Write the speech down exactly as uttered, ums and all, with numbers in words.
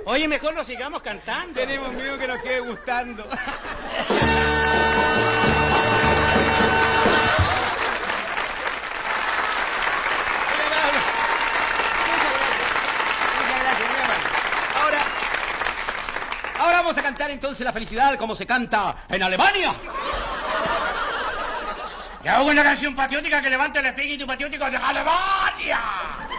Oye, mejor nos sigamos cantando. Tenemos miedo que nos quede gustando. Ahora vamos a cantar entonces la felicidad como se canta en Alemania. Y hago una canción patriótica que levante el espíritu patriótico de Alemania.